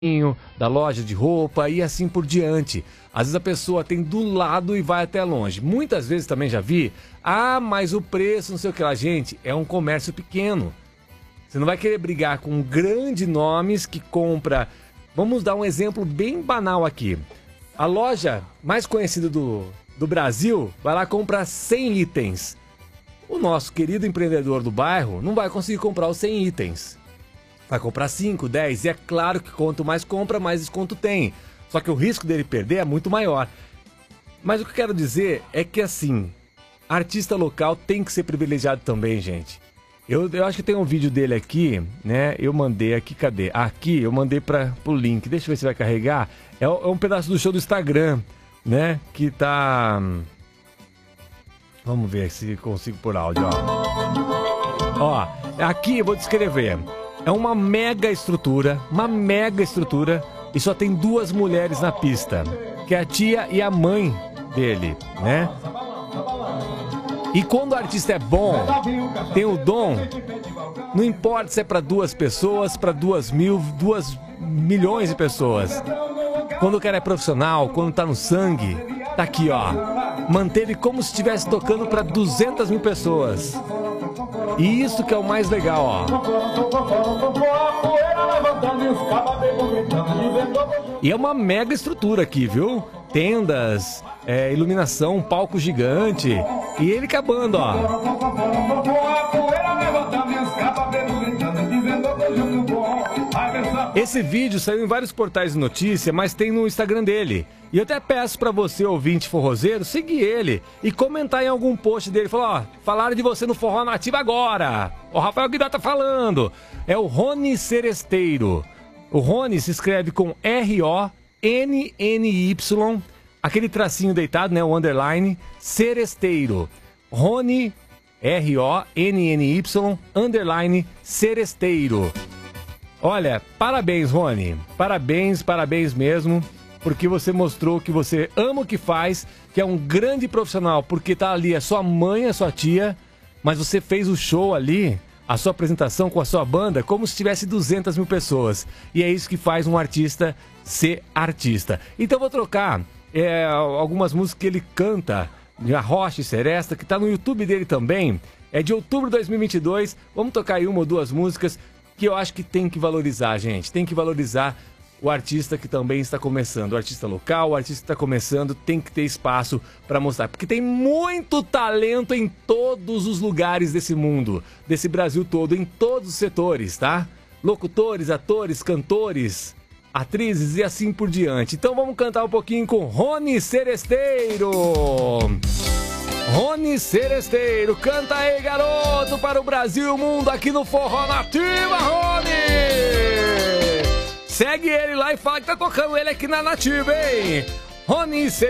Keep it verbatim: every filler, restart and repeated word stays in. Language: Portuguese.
da loja de roupa e assim por diante. Às vezes a pessoa tem do lado e vai até longe. Muitas vezes também já vi, ah, mas o preço, não sei o que lá. Gente, é um comércio pequeno. Você não vai querer brigar com grandes nomes que compra... Vamos dar um exemplo bem banal aqui. A loja mais conhecida do, do Brasil vai lá comprar cem itens. O nosso querido empreendedor do bairro não vai conseguir comprar os cem itens. Vai comprar cinco, dez, e é claro que quanto mais compra, mais desconto tem. Só que o risco dele perder é muito maior. Mas o que eu quero dizer é que, assim, artista local tem que ser privilegiado também, gente. Eu, eu acho que tem um vídeo dele aqui, né? Eu mandei aqui, cadê? Aqui, eu mandei para o link. Deixa eu ver se vai carregar. É, é um pedaço do show do Instagram, né? Que tá... Vamos ver se consigo por áudio, ó. Ó, aqui eu vou descrever. É uma mega estrutura, uma mega estrutura, e só tem duas mulheres na pista, que é a tia e a mãe dele, né? E quando o artista é bom, tem o dom, não importa se é para duas pessoas, para duas mil, duas milhões de pessoas. Quando o cara é profissional, quando tá no sangue, tá aqui, ó. Manteve como se estivesse tocando para duzentas mil pessoas. E isso que é o mais legal, ó. E é uma mega estrutura aqui, viu? Tendas, é, iluminação, um palco gigante. E ele acabando, ó. Esse vídeo saiu em vários portais de notícia, mas tem no Instagram dele. E eu até peço pra você, ouvinte forrozeiro, seguir ele e comentar em algum post dele. Falar, ó, falaram de você no Forró Nativa agora. O Rafael Guidó tá falando. É o Rony Seresteiro. O Rony se escreve com R O N N Y, aquele tracinho deitado, né, o underline, Seresteiro. Rony, R O N N Y, underline, Seresteiro. Olha, parabéns, Rony. Parabéns, parabéns mesmo, porque você mostrou que você ama o que faz, que é um grande profissional, porque tá ali a sua mãe, a sua tia, mas você fez o show ali, a sua apresentação com a sua banda, como se tivesse duzentas mil pessoas. E é isso que faz um artista ser artista. Então eu vou trocar é, algumas músicas que ele canta, de Arrocha e Seresta, que tá no YouTube dele também. É de outubro de dois mil e vinte e dois. Vamos tocar aí uma ou duas músicas que eu acho que tem que valorizar, gente. Tem que valorizar o artista que também está começando. O artista local, o artista que está começando, tem que ter espaço para mostrar. Porque tem muito talento em todos os lugares desse mundo, desse Brasil todo, em todos os setores, tá? Locutores, atores, cantores, atrizes e assim por diante. Então vamos cantar um pouquinho com Rony Seresteiro. Rony Seresteiro, canta aí, garoto, para o Brasil e o mundo aqui no Forró Nativa, Rony! Segue ele lá e fala que tá tocando ele aqui na Nativa, hein? Rony Seresteiro.